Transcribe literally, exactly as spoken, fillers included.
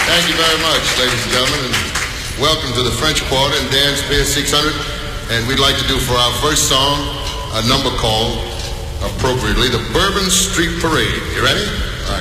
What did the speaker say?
Thank you very much, ladies and gentlemen, and welcome to the French Quarter and Dance Pier six hundred. And we'd like to do for our first song a number called, appropriately, the Bourbon Street Parade. You ready?